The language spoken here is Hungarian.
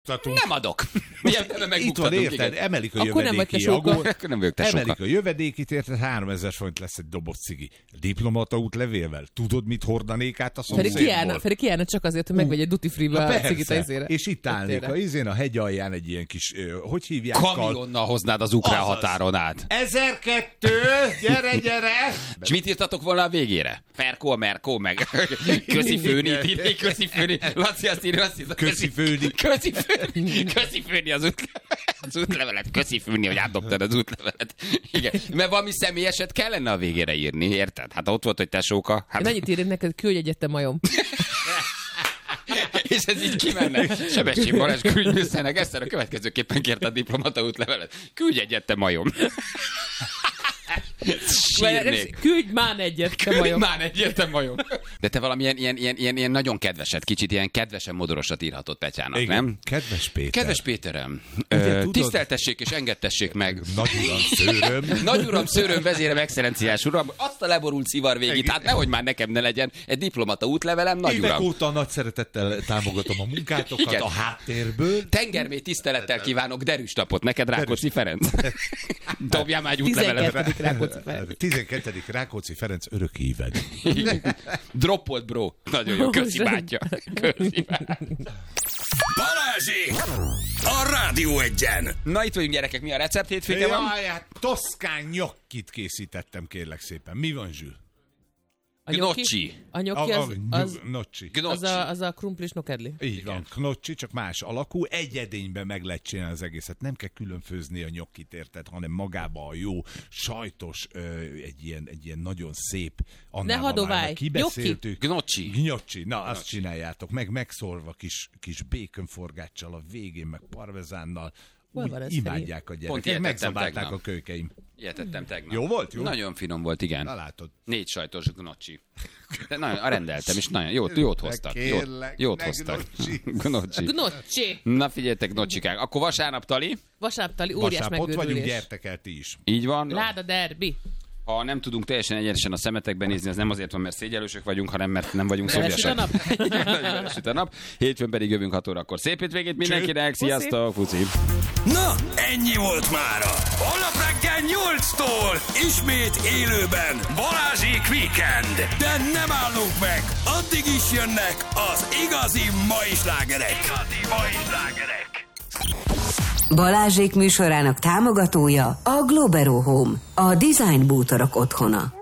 Nem adok. Itt van, érted? Emelik a jövedéki emelik a jövedékit, érted? 3000 forint lesz egy doboz cigi. Diplomata útlevélvel. Tudod, mit hordanék át a szomszédból? Feri kiállna csak azért, hogy megvegy egy duty free-be a cigit a izére. És itt állnék a izén, a hegy alján egy ilyen kis, hogy hívják? Kamionnal hoznád az ukrán határon át. 1002, gyere! És mit írtatok volna a végére? Ferkó, Merkó, meg közi főni, Laci azt írja, közi főni az útlevelet, köszi főni, hogy átdobtad az útlevelet. Igen, mert valami személyeset kellene a végére írni, érted? Hát ott volt, hogy tesóka. Hát... Én annyit írnék neked, küldj egyet, majom. És ez így kimenne. Sebestyén Balázs külügyminiszternek ezt a következőképpen kérte a diplomata útlevelet. Küldj egyet, te majom. Küldj már egyet, te majom. De te valamilyen ilyen nagyon kedveset, kicsit ilyen kedvesen modorosat írhatott Petyának, igen, nem? Kedves Péter. Kedves Péterem, tiszteltessék és engedtessék meg. Nagy uram szőröm, vezérem, excellenciás uram, azt a leborult szivar végét, hát nehogy már nekem ne legyen egy diplomata útlevelem, nagy uram. Évek óta nagy szeretettel támogatom a munkátokat, igen, a háttérből. Tengermély tisztelettel kívánok derűs napot neked, Rákóczi Ferenc. Dobjál már egy útlevelet. 12. Rákóczi Ferenc örök híved. Droppolt, bro. Nagyon jó, köszi bátya. Balázsék! A Rádió Egyen! Na itt vagyunk, gyerekek, mi a recept hétfőke van? Jaj, toszkán nyokkit készítettem, kérlek szépen. Mi van, Zsül? Gnocchi. A gnocchi az a krumplis nokedli. Így van, gnocchi, csak más alakú. Egy edényben meg lehet csinálni az egészet. Nem kell külön főzni a nyokkit, érted, hanem magába a jó, sajtos, egy ilyen nagyon szép. Ne hadováj. Kibeszéltük. Gnocchi. Na, azt csináljátok. Megszorva kis békönforgáccsal a végén, meg parmezánnal. Úgy imádják a gyerekek. Megszabálták a kölykeim. Ilyet tegnap. Jó volt? Jó? Nagyon finom volt, igen. Na látod. 4 sajtos gnocchi. De nagyon rendeltem, és nagyon jót hoztak. Jót hoztak. Gnocchi. Na figyeljetek, gnocchikák. Akkor vasárnap tali, óriás megőrülés. Ott vagyunk, gyertek el ti is. Így van. Láda derbi. Ha nem tudunk teljesen egyenesen a szemetekben nézni, az nem azért van, mert szégyellősök vagyunk, hanem mert nem vagyunk szobjasak. Süt a nap. Hétfőn pedig jövünk 6 órakor. Szép hétvégét mindenkinek, sziasztok, Fuci! Na, ennyi volt mára. Holnap reggel 8-tól ismét élőben Balázsék Weekend. De nem állunk meg, addig is jönnek az igazi mai slágerek. Balázsék műsorának támogatója a Globero Home, a design bútorok otthona.